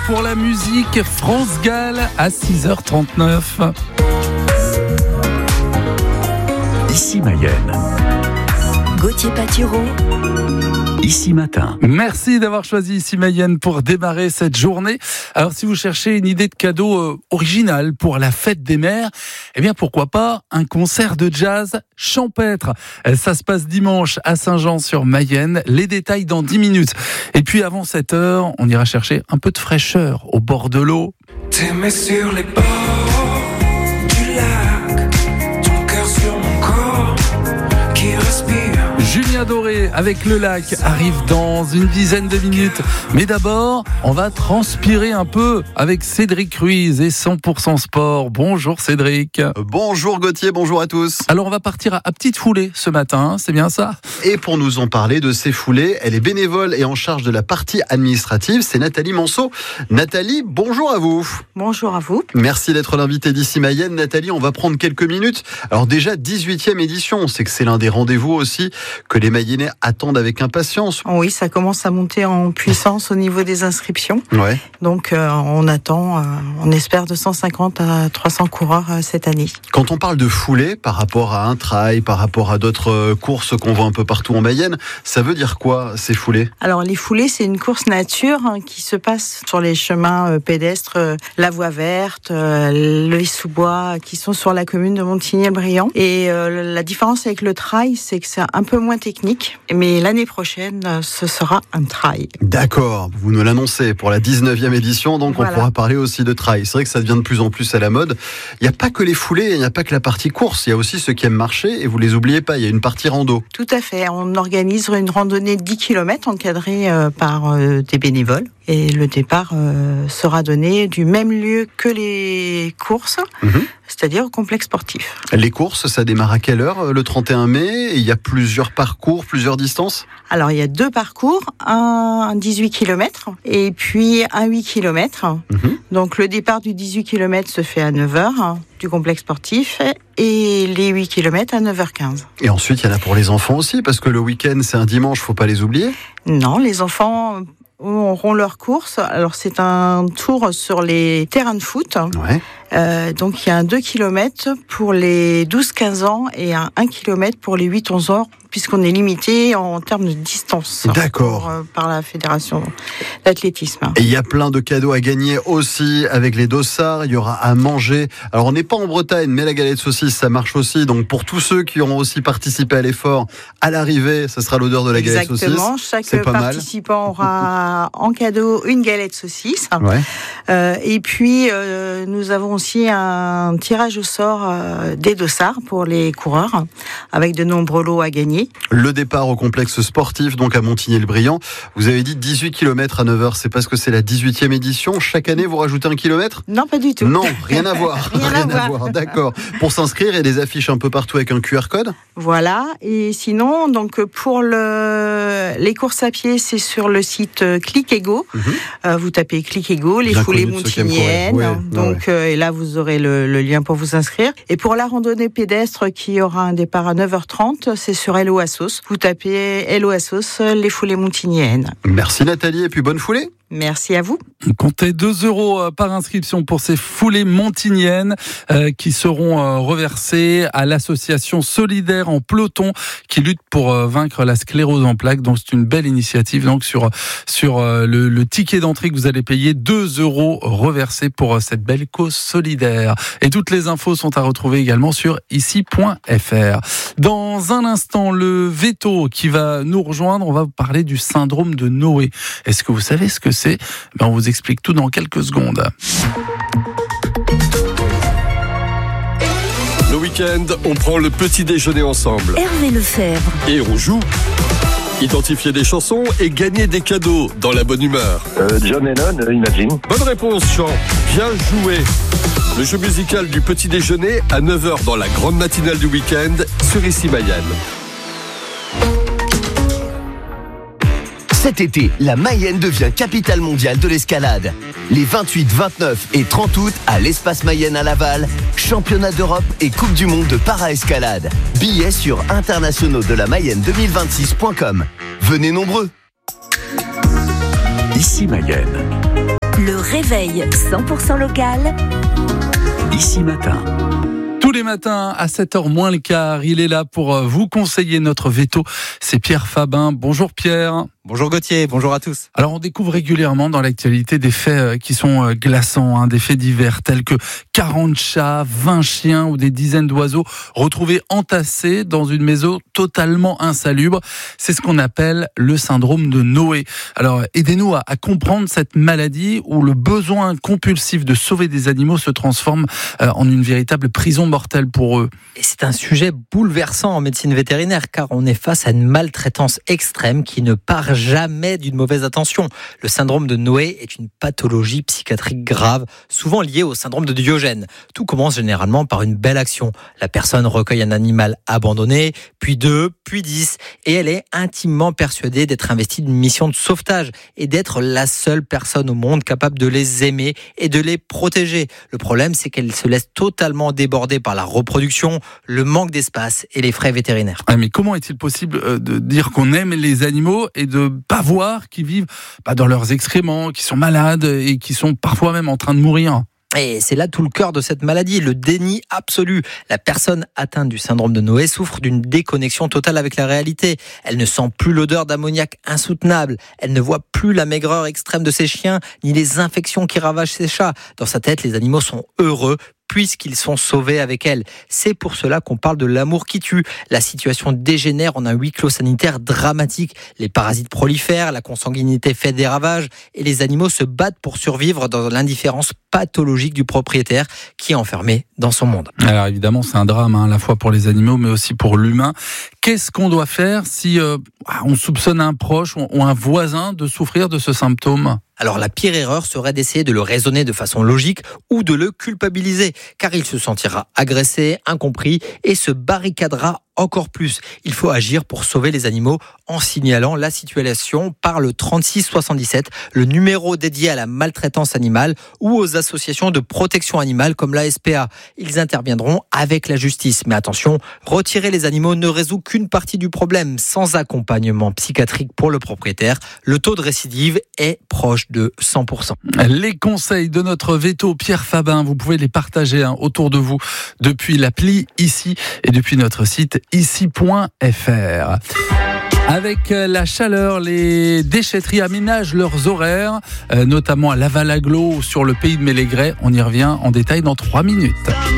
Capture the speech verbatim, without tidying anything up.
pour la musique, France Gall à six heures trente-neuf. Ici Mayenne. Gauthier Patureau. Ici Matin. Merci d'avoir choisi Ici Mayenne pour démarrer cette journée. Alors si vous cherchez une idée de cadeau euh, originale pour la fête des mères, eh bien pourquoi pas un concert de jazz champêtre. Ça se passe dimanche à Saint-Jean-sur-Mayenne. Les détails dans dix minutes. Et puis avant sept heures, on ira chercher un peu de fraîcheur au bord de l'eau. T'aimais sur les bords du lac, ton cœur sur mon corps qui respire. Julien Doré avec Le Lac arrive dans une dizaine de minutes. Mais d'abord, on va transpirer un peu avec Cédric Ruiz et cent pour cent Sport. Bonjour Cédric. Bonjour Gauthier, bonjour à tous. Alors on va partir à, à petite foulée ce matin, c'est bien ça ? Et pour nous en parler de ces foulées, elle est bénévole et en charge de la partie administrative, c'est Nathalie Manceau. Nathalie, bonjour à vous. Bonjour à vous. Merci d'être l'invitée d'Ici Mayenne. Nathalie, on va prendre quelques minutes. Alors déjà, dix-huitième édition, on sait que c'est l'un des rendez-vous aussi que les Mayennais attendent avec impatience. Oui, ça commence à monter en puissance au niveau des inscriptions. Ouais. Donc euh, on attend, euh, on espère deux cent cinquante à trois cents coureurs euh, cette année. Quand on parle de foulée par rapport à un trail, par rapport à d'autres euh, courses qu'on voit un peu partout en Mayenne, ça veut dire quoi ces foulées ? Alors les foulées, c'est une course nature hein, qui se passe sur les chemins euh, pédestres, euh, la voie verte, euh, les sous-bois qui sont sur la commune de Montigny-le-Brillant. Et euh, la différence avec le trail, c'est que c'est un peu moins technique, mais l'année prochaine, ce sera un trail. D'accord, vous nous l'annoncez pour la dix-neuvième édition, donc voilà. On pourra parler aussi de trail. C'est vrai que ça devient de plus en plus à la mode. Il n'y a pas que les foulées, il n'y a pas que la partie course, il y a aussi ceux qui aiment marcher, et vous les oubliez pas, il y a une partie rando. Tout à fait, on organise une randonnée de dix kilomètres encadrée euh, par euh, des bénévoles. Et le départ euh, sera donné du même lieu que les courses, mmh. c'est-à-dire au complexe sportif. Les courses, ça démarre à quelle heure le trente et un mai ? Il y a plusieurs parcours, plusieurs distances ? Alors, il y a deux parcours, un dix-huit kilomètres et puis un huit kilomètres. Mmh. Donc, le départ du dix-huit kilomètres se fait à neuf heures du complexe sportif et les huit kilomètres à neuf heures quinze. Et ensuite, il y en a pour les enfants aussi, parce que le week-end, c'est un dimanche, faut pas les oublier ? Non, les enfants auront leur course. Alors, c'est un tour sur les terrains de foot. Ouais. Euh, donc, il y a un deux kilomètres pour les douze quinze ans et un un kilomètre pour les huit onze ans, puisqu'on est limité en termes de distance. D'accord. Pour, euh, par la fédération d'athlétisme. Et il y a plein de cadeaux à gagner aussi avec les dossards. Il y aura à manger. Alors, on n'est pas en Bretagne, mais la galette saucisse, ça marche aussi. Donc, pour tous ceux qui auront aussi participé à l'effort, à l'arrivée, ça sera l'odeur de la galette saucisse. Exactement. Chaque participant mal. aura en cadeau une galette saucisse. Ouais. Euh, et puis, euh, nous avons aussi un tirage au sort euh, des dossards pour les coureurs, avec de nombreux lots à gagner. Le départ au complexe sportif, donc à Montigny-le-Brillant. Vous avez dit dix-huit kilomètres à neuf heures, c'est parce que c'est la dix-huitième édition. Chaque année, vous rajoutez un kilomètre ? Non, pas du tout. Non, rien à voir. rien, rien à, à voir. voir. D'accord. Pour s'inscrire, il y a des affiches un peu partout avec un Q R code ? Voilà. Et sinon, donc pour le... les courses à pied, c'est sur le site Click et Go. Mm-hmm. Euh, vous tapez Click et Go, les Bien foulées montigniennes. Ouais, donc, ouais. euh, et là, vous aurez le, le lien pour vous inscrire. Et pour la randonnée pédestre qui aura un départ à neuf heures trente, c'est sur Hello Assos. Vous tapez Hello Assos, les foulées montigniennes. Merci Nathalie, et puis bonne foulée. Merci à vous. Comptez deux euros par inscription pour ces foulées montigniennes euh, qui seront euh, reversées à l'association Solidaire en Peloton qui lutte pour euh, vaincre la sclérose en plaques. Donc c'est une belle initiative. Donc sur sur euh, le, le ticket d'entrée que vous allez payer, deux euros reversés pour euh, cette belle cause solidaire. Et toutes les infos sont à retrouver également sur ici point f r. Dans un instant, le Veto qui va nous rejoindre, on va vous parler du syndrome de Noé. Est-ce que vous savez ce que c'est ? Ben, on vous explique tout dans quelques secondes. Le week-end, on prend le petit déjeuner ensemble. Hervé Lefebvre. Et on joue. Identifier des chansons et gagner des cadeaux dans la bonne humeur. Euh, John Lennon, euh, Imagine. Bonne réponse, Jean. Bien joué. Le jeu musical du petit déjeuner à neuf heures dans la grande matinale du week-end sur Ici Mayenne. Cet été, la Mayenne devient capitale mondiale de l'escalade. Les vingt-huit, vingt-neuf et trente août à l'Espace Mayenne à Laval, championnat d'Europe et Coupe du Monde de para-escalade. Billets sur internationaux de la Mayenne deux mille vingt-six point com. Venez nombreux. Ici Mayenne. Le réveil cent pour cent local. Ici Matin. Tous les matins à sept heures moins le quart, il est là pour vous conseiller notre veto. C'est Pierre Fabin. Bonjour Pierre. Bonjour Gauthier, bonjour à tous. Alors on découvre régulièrement dans l'actualité des faits qui sont glaçants, hein, des faits divers tels que quarante chats, vingt chiens ou des dizaines d'oiseaux retrouvés entassés dans une maison totalement insalubre. C'est ce qu'on appelle le syndrome de Noé. Alors aidez-nous à, à comprendre cette maladie où le besoin compulsif de sauver des animaux se transforme euh, en une véritable prison mortelle pour eux. Et c'est un sujet bouleversant en médecine vétérinaire car on est face à une maltraitance extrême qui ne part jamais d'une mauvaise attention. Le syndrome de Noé est une pathologie psychiatrique grave, souvent liée au syndrome de Diogène. Tout commence généralement par une belle action. La personne recueille un animal abandonné, puis deux, puis dix, et elle est intimement persuadée d'être investie d'une mission de sauvetage et d'être la seule personne au monde capable de les aimer et de les protéger. Le problème, c'est qu'elle se laisse totalement déborder par la reproduction, le manque d'espace et les frais vétérinaires. Ah, mais comment est-il possible de dire qu'on aime les animaux et de pas voir qu'ils vivent bah, dans leurs excréments, qui sont malades et qui sont parfois même en train de mourir? Et c'est là tout le cœur de cette maladie, le déni absolu. La personne atteinte du syndrome de Noé souffre d'une déconnexion totale avec la réalité. Elle ne sent plus l'odeur d'ammoniac insoutenable. Elle ne voit plus la maigreur extrême de ses chiens, ni les infections qui ravagent ses chats. Dans sa tête, les animaux sont heureux puisqu'ils sont sauvés avec elle. C'est pour cela qu'on parle de l'amour qui tue. La situation dégénère en un huis clos sanitaire dramatique. Les parasites prolifèrent, la consanguinité fait des ravages et les animaux se battent pour survivre dans l'indifférence pathologique du propriétaire qui est enfermé dans son monde. Alors évidemment, c'est un drame, hein, à la fois pour les animaux mais aussi pour l'humain. Qu'est-ce qu'on doit faire si euh, on soupçonne un proche ou un voisin de souffrir de ce symptôme ? Alors la pire erreur serait d'essayer de le raisonner de façon logique ou de le culpabiliser, car il se sentira agressé, incompris et se barricadera encore plus. Il faut agir pour sauver les animaux en signalant la situation par le trente-six soixante-dix-sept, le numéro dédié à la maltraitance animale ou aux associations de protection animale comme l'A S P A. Ils interviendront avec la justice. Mais attention, retirer les animaux ne résout qu'une partie du problème. Sans accompagnement psychiatrique pour le propriétaire, le taux de récidive est proche de cent pour cent. Les conseils de notre veto Pierre Fabin, vous pouvez les partager hein, autour de vous depuis l'appli ici et depuis notre site ici point f r. Avec la chaleur, les déchetteries aménagent leurs horaires, notamment à Laval-Aglo ou sur le pays de Mélégret. On y revient en détail dans trois minutes.